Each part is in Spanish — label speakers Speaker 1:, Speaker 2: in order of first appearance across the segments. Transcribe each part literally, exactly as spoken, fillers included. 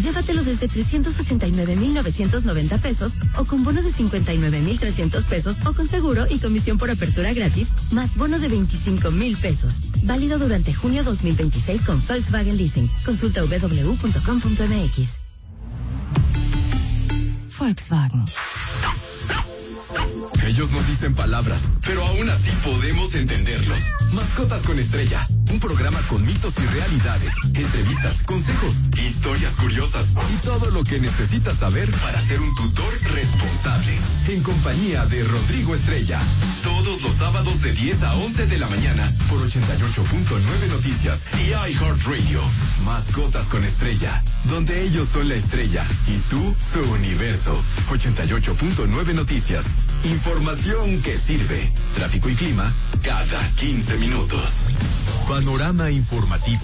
Speaker 1: Llévatelo desde trescientos ochenta y nueve mil novecientos noventa pesos o con bono de cincuenta y nueve mil trescientos pesos o con seguro y comisión por apertura gratis, más bono de veinticinco mil pesos. Válido durante junio dos mil veintiséis con Volkswagen Leasing. Consulta doble u doble u doble u punto com punto m x. Volkswagen.
Speaker 2: Ellos no dicen palabras, pero aún así podemos entenderlos. Mascotas con Estrella, un programa con mitos y realidades, entrevistas, consejos, historias curiosas y todo lo que necesitas saber para ser un tutor responsable. En compañía de Rodrigo Estrella, todos los sábados de diez a once de la mañana por ochenta y ocho punto nueve Noticias y iHeartRadio. Mascotas con Estrella, donde ellos son la estrella y tú su universo. ochenta y ocho punto nueve Noticias. Información que sirve. Tráfico y clima cada quince minutos. Panorama informativo.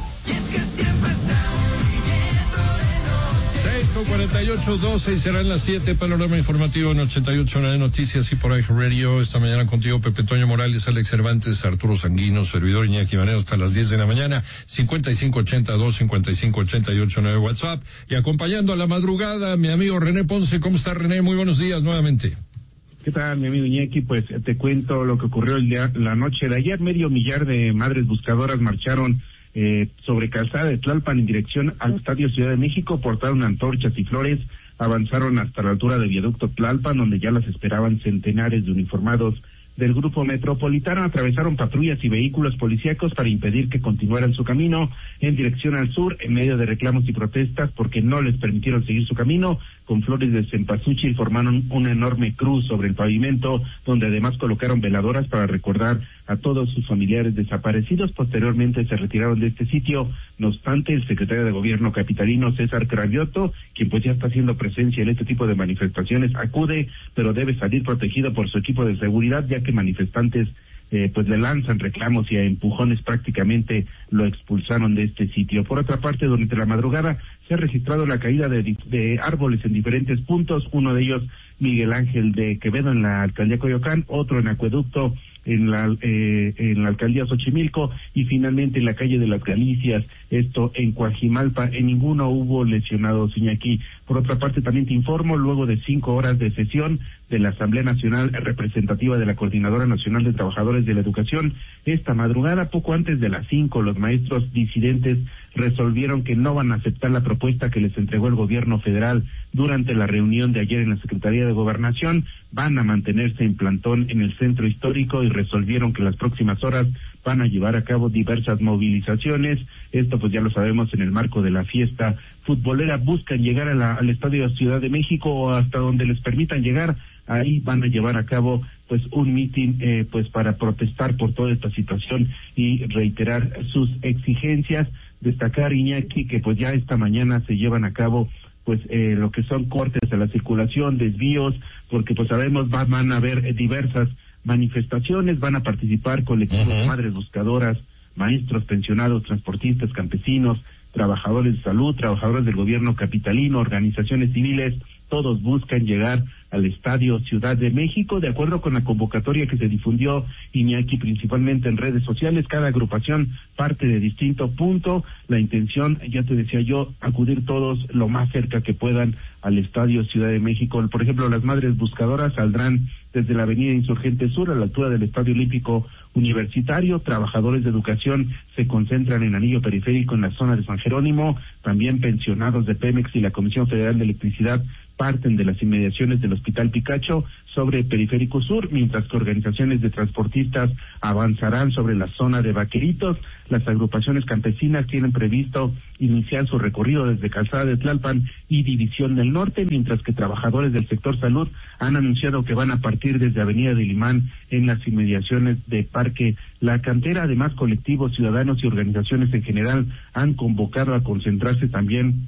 Speaker 3: seis con cuarenta y ocho, doce y serán las siete. Panorama informativo en ochenta y ocho de Noticias y por ahí Radio. Esta mañana contigo Pepe Toño Morales, Alex Cervantes, Arturo Sanguino, servidor Iñaki Manero hasta las diez de la mañana. cincuenta y cinco ochenta y dos, cincuenta y cinco ochenta y ocho nueve WhatsApp. Y acompañando a la madrugada, mi amigo René Ponce. ¿Cómo está, René? Muy buenos días nuevamente.
Speaker 4: ¿Qué tal, mi amigo Iñaki? Pues te cuento lo que ocurrió el día, la noche de ayer. Medio millar de madres buscadoras marcharon eh, sobre Calzada de Tlalpan en dirección al Estadio Ciudad de México, portaron antorchas y flores, avanzaron hasta la altura del viaducto Tlalpan, donde ya las esperaban centenares de uniformados del Grupo Metropolitano. Atravesaron patrullas y vehículos policíacos para impedir que continuaran su camino en dirección al sur, en medio de reclamos y protestas porque no les permitieron seguir su camino. Con flores de cempasúchil formaron una enorme cruz sobre el pavimento, donde además colocaron veladoras para recordar a todos sus familiares desaparecidos. Posteriormente se retiraron de este sitio. No obstante, el secretario de Gobierno capitalino, César Cravioto, quien pues ya está haciendo presencia en este tipo de manifestaciones, acude, pero debe salir protegido por su equipo de seguridad, ya que manifestantes Eh, pues le lanzan reclamos y a empujones prácticamente lo expulsaron de este sitio. Por otra parte, durante la madrugada se ha registrado la caída de, de árboles en diferentes puntos, uno de ellos Miguel Ángel de Quevedo en la alcaldía Coyoacán, otro en Acueducto en la eh, en la alcaldía Xochimilco y finalmente en la calle de las Galicias, esto en Coajimalpa. En ninguno hubo lesionados, Iñaki. Por otra parte, también te informo, luego de cinco horas de sesión de la Asamblea Nacional representativa de la Coordinadora Nacional de Trabajadores de la Educación, esta madrugada, poco antes de las cinco, los maestros disidentes resolvieron que no van a aceptar la propuesta que les entregó el gobierno federal durante la reunión de ayer en la Secretaría de Gobernación. Van a mantenerse en plantón en el centro histórico y resolvieron que las próximas horas van a llevar a cabo diversas movilizaciones. Esto pues ya lo sabemos en el marco de la fiesta futbolera. Buscan llegar a la, al Estadio Ciudad de México o hasta donde les permitan llegar. Ahí van a llevar a cabo pues un mitin eh, pues para protestar por toda esta situación y reiterar sus exigencias. Destacar, Iñaki, que pues ya esta mañana se llevan a cabo pues eh, lo que son cortes a la circulación, desvíos, porque pues sabemos va, van a haber eh, diversas manifestaciones, van a participar colectivos de uh-huh. madres buscadoras, maestros, pensionados, transportistas, campesinos, trabajadores de salud, trabajadores del gobierno capitalino, organizaciones civiles. Todos buscan llegar al Estadio Ciudad de México, de acuerdo con la convocatoria que se difundió, Iñaki, principalmente en redes sociales. Cada agrupación parte de distinto punto. La intención, ya te decía yo, acudir todos lo más cerca que puedan al Estadio Ciudad de México. Por ejemplo, las madres buscadoras saldrán desde la avenida Insurgente Sur a la altura del Estadio Olímpico Universitario. Trabajadores de educación se concentran en Anillo Periférico en la zona de San Jerónimo. También pensionados de Pemex y la Comisión Federal de Electricidad parten de las inmediaciones del Hospital Picacho sobre Periférico Sur, mientras que organizaciones de transportistas avanzarán sobre la zona de Vaqueritos. Las agrupaciones campesinas tienen previsto iniciar su recorrido desde Calzada de Tlalpan y División del Norte, mientras que trabajadores del sector salud han anunciado que van a partir desde Avenida de Limán en las inmediaciones de Parque La Cantera. Además, colectivos, ciudadanos y organizaciones en general han convocado a concentrarse también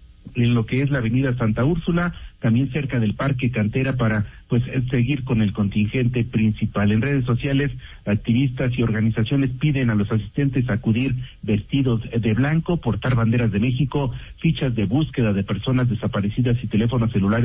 Speaker 4: en lo que es la avenida Santa Úrsula, también cerca del Parque Cantera, para pues seguir con el contingente principal. En redes sociales, activistas y organizaciones piden a los asistentes acudir vestidos de blanco, portar banderas de México, fichas de búsqueda de personas desaparecidas y teléfonos celulares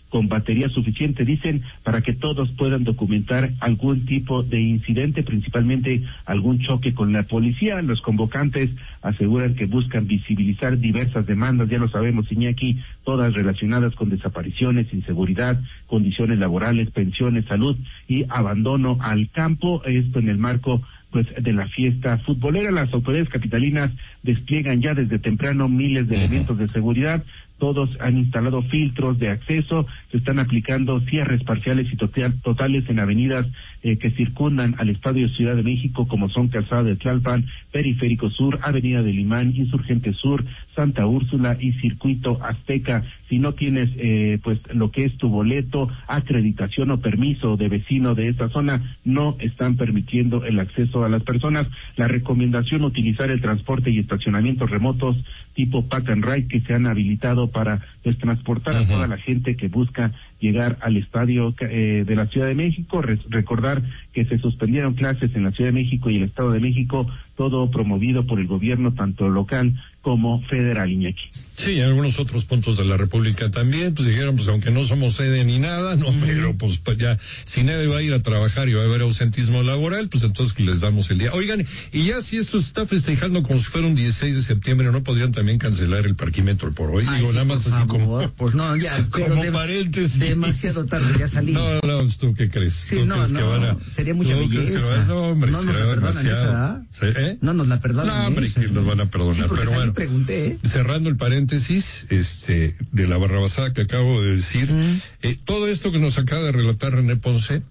Speaker 4: con batería suficiente, dicen, para que todos puedan documentar algún tipo de incidente, principalmente algún choque con la policía. Los convocantes aseguran que buscan visibilizar diversas demandas, ya lo sabemos, Iñaki, todas relacionadas con desapariciones, inseguridad, condiciones laborales, pensiones, salud y abandono al campo. Esto en el marco pues de la fiesta futbolera. Las autoridades capitalinas despliegan ya desde temprano miles de elementos de seguridad. Todos han instalado filtros de acceso, se están aplicando cierres parciales y total, totales en avenidas eh, que circundan al Estadio Ciudad de México, como son Calzada de Tlalpan, Periférico Sur, Avenida del Imán, Insurgente Sur, Santa Úrsula y Circuito Azteca. Si no tienes eh, pues lo que es tu boleto, acreditación o permiso de vecino de esta zona, no están permitiendo el acceso a las personas. La recomendación, utilizar el transporte y estacionamientos remotos tipo Pack and Ride que se han habilitado para pues, transportar uh-huh. a toda la gente que busca llegar al estadio eh, de la Ciudad de México. Re- recordar que se suspendieron clases en la Ciudad de México y el Estado de México, todo promovido por el gobierno tanto local como federal, Iñaki.
Speaker 3: Sí, en algunos otros puntos de la República también, pues dijeron, pues aunque no somos sede ni nada, no, uh-huh. pero pues, pues ya, si nadie va a ir a trabajar y va a haber ausentismo laboral, pues entonces que les damos el día. Oigan, y ya si esto se está festejando como si fuera un dieciséis de septiembre, ¿no podrían también cancelar el parquímetro por hoy?
Speaker 5: Ay,
Speaker 3: Digo,
Speaker 5: sí,
Speaker 3: nada más así
Speaker 5: favor,
Speaker 3: como...
Speaker 5: Pues no, ya,
Speaker 3: como
Speaker 5: de,
Speaker 3: paréntesis.
Speaker 5: Demasiado tarde, ya salí.
Speaker 3: No, no, pues, ¿tú qué crees?
Speaker 5: Sí,
Speaker 3: ¿Tú
Speaker 5: no,
Speaker 3: crees
Speaker 5: no,
Speaker 3: que van a,
Speaker 5: sería mucha belleza.
Speaker 3: No, hombre,
Speaker 5: no nos la perdonan esa, ¿eh? No nos la perdonan.
Speaker 3: No, hombre, que nos van a perdonar,
Speaker 5: sí,
Speaker 3: pero bueno.
Speaker 5: Pregunté, ¿eh?
Speaker 3: Cerrando el paréntesis, este, de la barrabasada que acabo de decir, uh-huh. eh, todo esto que nos acaba de relatar René Ponce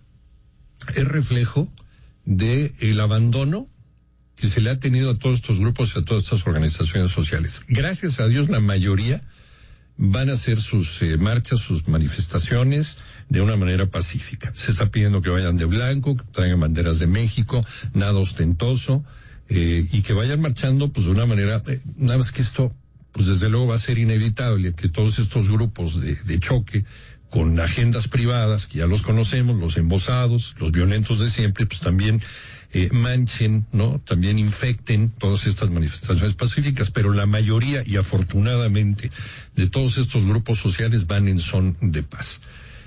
Speaker 3: es reflejo de el abandono que se le ha tenido a todos estos grupos y a todas estas organizaciones sociales. Gracias a Dios, la mayoría van a hacer sus eh, marchas, sus manifestaciones de una manera pacífica. Se está pidiendo que vayan de blanco, que traigan banderas de México, nada ostentoso, eh, y que vayan marchando pues de una manera, eh, nada más que esto, pues desde luego va a ser inevitable que todos estos grupos de, de choque con agendas privadas, que ya los conocemos, los embosados, los violentos de siempre, pues también eh, manchen, ¿no? También infecten todas estas manifestaciones pacíficas, pero la mayoría, y afortunadamente, de todos estos grupos sociales van en son de paz.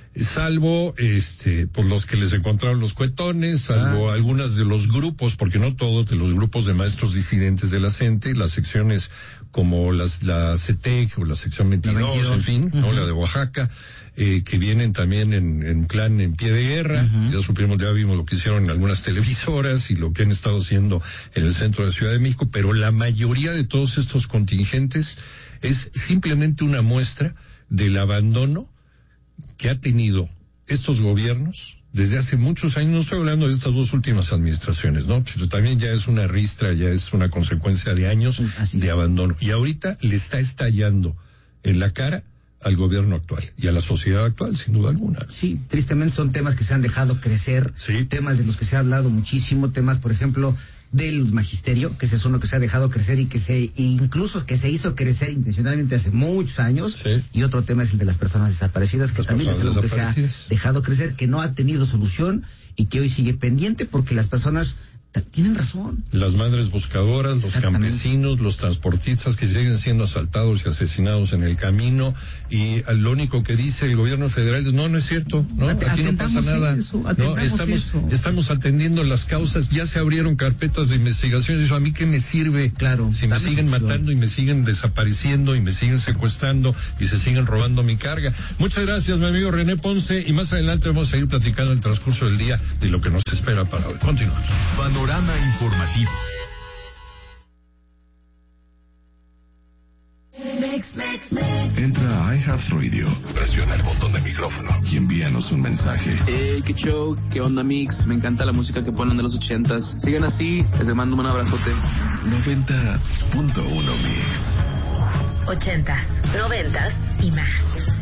Speaker 3: Salvo, este, por los que les encontraron los cuetones, salvo ah. algunas de los grupos, porque no todos, de los grupos de maestros disidentes de la CENTE, las secciones como las, la CETEC o la sección veintidós, la veintidós. En fin, uh-huh. ¿no? La de Oaxaca, eh, que vienen también en, en plan en pie de guerra. Uh-huh. Ya supimos, ya vimos lo que hicieron en algunas televisoras y lo que han estado haciendo en el centro de Ciudad de México, pero la mayoría de todos estos contingentes es simplemente una muestra del abandono que ha tenido estos gobiernos desde hace muchos años. No estoy hablando de estas dos últimas administraciones, ¿no? Pero también ya es una ristra, ya es una consecuencia de años Así de es. abandono. Y ahorita le está estallando en la cara al gobierno actual y a la sociedad actual, sin duda alguna.
Speaker 5: Sí, tristemente son temas que se han dejado crecer, sí. temas de los que se ha hablado muchísimo, temas, por ejemplo, del magisterio, que ese es uno que se ha dejado crecer y que se, incluso que se hizo crecer intencionalmente hace muchos años, sí. y otro tema es el de las personas desaparecidas, que las también es algo que se ha dejado crecer, que no ha tenido solución y que hoy sigue pendiente porque las personas tienen razón.
Speaker 3: Las madres buscadoras, los campesinos, los transportistas que siguen siendo asaltados y asesinados en el camino, y lo único que dice el gobierno federal es no, no es cierto, no, At- aquí no pasa nada, eso, no, estamos, eso. estamos atendiendo las causas, ya se abrieron carpetas de investigación, y eso a mí qué me sirve,
Speaker 5: claro,
Speaker 3: si me siguen opción. matando y me siguen desapareciendo y me siguen secuestrando y se siguen robando mi carga. Muchas gracias, mi amigo René Ponce, y más adelante vamos a ir platicando el transcurso del día de lo que nos espera para hoy. Continuamos.
Speaker 2: Panorama informativo. Entra a iHeartRadio, presiona el botón de micrófono y envíanos un mensaje.
Speaker 6: Hey, qué show, qué onda, Mix, me encanta la música que ponen de los ochentas. Sigan así, les mando un abrazote.
Speaker 2: noventa punto uno Mix.
Speaker 1: Ochentas, noventas y más.